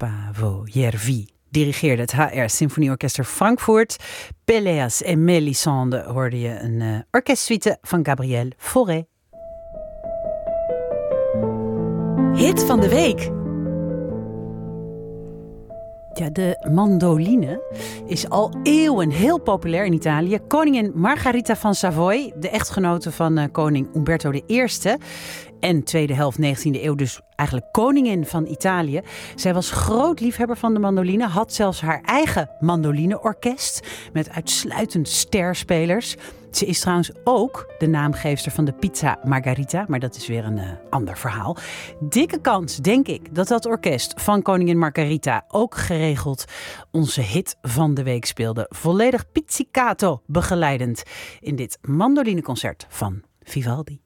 Gustavo Järvi dirigeerde het HR Symfonieorkester Frankfurt. Péléas en Mélisande hoorde je een orkestsuite van Gabriel Fauré. Hit van de week. Ja, de mandoline is al eeuwen heel populair in Italië. Koningin Margherita van Savoy, de echtgenote van koning Umberto I en tweede helft 19e eeuw, dus eigenlijk koningin van Italië. Zij was groot liefhebber van de mandoline, had zelfs haar eigen mandolineorkest met uitsluitend sterspelers. Ze is trouwens ook de naamgeefster van de pizza Margherita, maar dat is weer een ander verhaal. Dikke kans, denk ik, dat dat orkest van koningin Margherita ook geregeld onze hit van de week speelde. Volledig pizzicato begeleidend in dit mandolineconcert van Vivaldi.